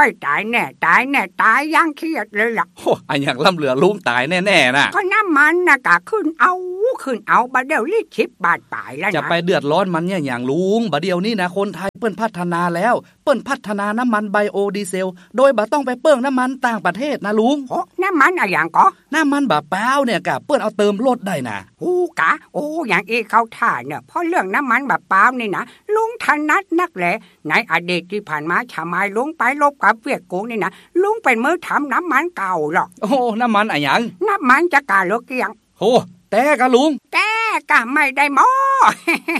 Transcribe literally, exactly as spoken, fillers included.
ยตายแน่ตายแน่ตายยังเครียดเลยล่ะโอ้ไอ้อย่างล่ำเหลือลุงตายแน่ๆน่ะก็น้ำมันน่ะกะขึ้นเอาขึ้นเอาบัดเดี๋ยวลิชิบบาทปลายแล้วนะจะไปเดือดร้อนมันเนี่ยอย่างลุงบัดเดี๋ยวนี้นะคนไทยเปิ้นพัฒนาแล้วเปิ้นพัฒนาน้ำมันไบโอดีเซลโดยบ่ต้องไปเปิ้งน้ำมันต่างประเทศนะลุงโอ้น้ำมันอะไรอย่างก็น้ำมันบะเปล่าเนี่ยกะเปิ้นเอาเติมรถได้นะโอ้กะโอ้อย่างเอเข้าท่าเนี่ยเพราะเรื่องน้ำมันบะเปล่านี่นะลุงถนัดนักแหละในอดีตที่ผ่านมาชามายลุงไปลบกับเวียดกงนี่นะลุงเป็นมือทำน้ำมันเก่าหรอกโอ้น้ำมันอะไรอย่างน้ำมันจะกะโลเกียงโอ้แต่กะลุงแต่กะไม่ได้หมอ